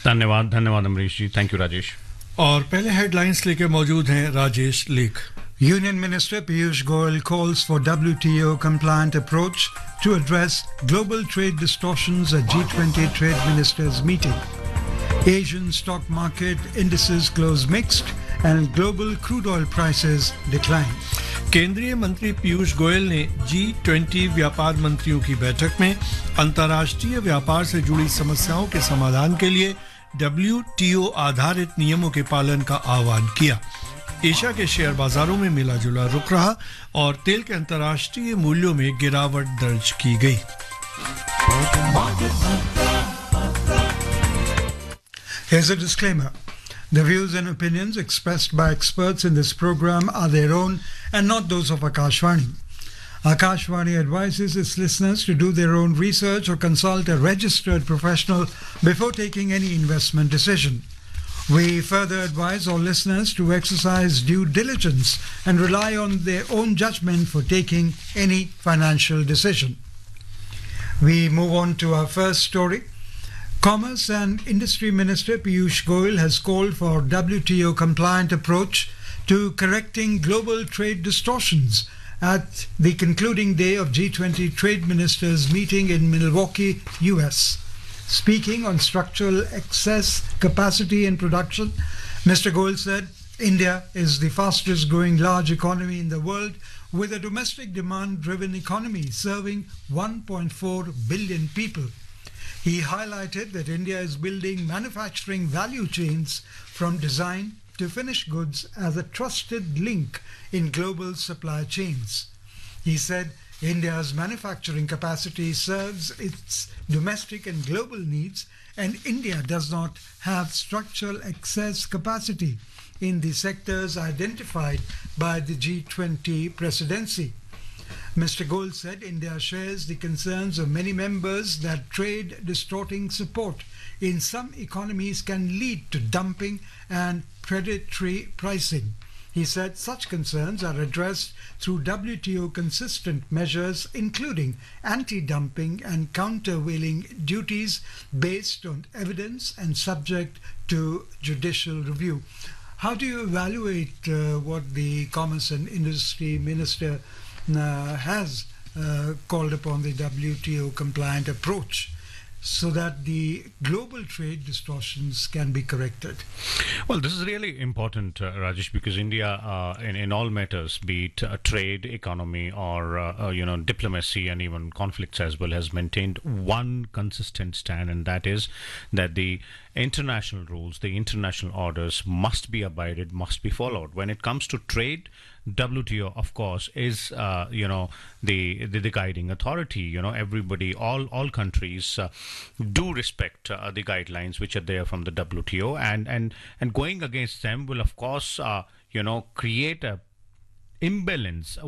धन्यवाद धन्यवाद अमरीश जी. Thank you Rajesh. और पहले हेडलाइंस लेके मौजूद हैं राजेश लेख. Union Minister Piyush Goyal calls for WTO compliant approach to address global trade distortions at G20 trade ministers meeting. Asian stock market indices close mixed and global crude oil prices decline. केंद्रीय मंत्री पीयूष गोयल ने G20 व्यापार मंत्रियों की बैठक में अंतर्राष्ट्रीय व्यापार से जुड़ी समस्याओं के समाधान के लिए WTO आधारित नियमों के पालन का आह्वान किया. एशिया के शेयर बाजारों में मिला जुला रुख रहा और तेल के अंतर्राष्ट्रीय मूल्यों में गिरावट दर्ज की गई. Here's a disclaimer. The views and opinions expressed by experts in this program are their own and not those of Akashvani. Akashvani advises its listeners to do their own research or consult a registered professional before taking any investment decision. We further advise all listeners to exercise due diligence and rely on their own judgment for taking any financial decision. We move on to our first story. Commerce and Industry Minister Piyush Goyal has called for WTO compliant approach to correcting global trade distortions at the concluding day of G20 trade ministers meeting in Milwaukee, US. Speaking on structural excess capacity in production, Mr. Goyal said India is the fastest growing large economy in the world with a domestic demand driven economy serving 1.4 billion people. He highlighted that India is building manufacturing value chains from design to finished goods as a trusted link in global supply chains. He said India's manufacturing capacity serves its domestic and global needs, and India does not have structural excess capacity in the sectors identified by the G20 presidency. Mr. Goyal said India shares the concerns of many members that trade distorting support in some economies can lead to dumping and predatory pricing. He said such concerns are addressed through WTO consistent measures, including anti-dumping and countervailing duties based on evidence and subject to judicial review. How do you evaluate what the Commerce and Industry Minister has called upon the WTO compliant approach so that the global trade distortions can be corrected? Well, this is really important, Rajesh, because India, in all matters, be it trade, economy, or diplomacy, and even conflicts as well, has maintained one consistent stand, and that is that the international rules, the international orders must be abided, must be followed. When it comes to trade, WTO, of course, is the guiding authority. Everybody, all countries do respect the guidelines which are there from the WTO, and going against them will, of course, create a imbalance